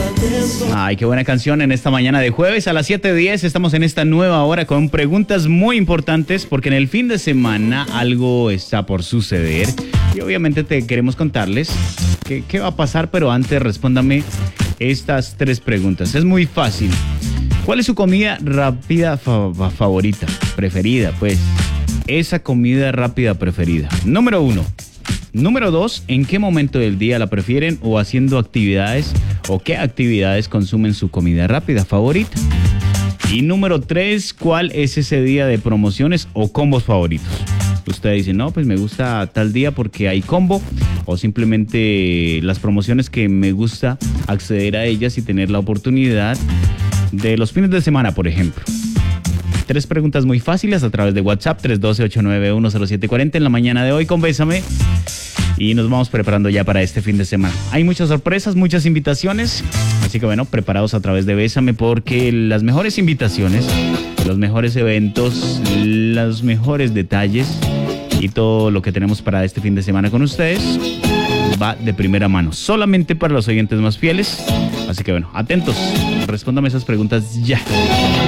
Ay, qué buena canción en esta mañana de jueves a las 7:10. Estamos en esta nueva hora con preguntas muy importantes porque en el fin de semana algo está por suceder y obviamente te queremos contarles qué va a pasar, pero antes respóndame estas 3 preguntas. Es muy fácil. ¿Cuál es su comida rápida favorita? Preferida, pues. Esa comida rápida preferida. Número 1. Número 2, ¿en qué momento del día la prefieren o haciendo actividades o qué actividades consumen su comida rápida favorita? Y número 3, ¿cuál es ese día de promociones o combos favoritos? Usted dice, no, pues me gusta tal día porque hay combo o simplemente las promociones que me gusta acceder a ellas y tener la oportunidad de los fines de semana, por ejemplo. 3 preguntas muy fáciles a través de WhatsApp 312-891-0740 en la mañana de hoy con Bésame. Y nos vamos preparando ya para este fin de semana. Hay muchas sorpresas, muchas invitaciones. Así que bueno, preparados a través de Bésame porque las mejores invitaciones, los mejores eventos, los mejores detalles y todo lo que tenemos para este fin de semana con ustedes va de primera mano. Solamente para los oyentes más fieles. Así que bueno, atentos. Respóndame esas preguntas ya.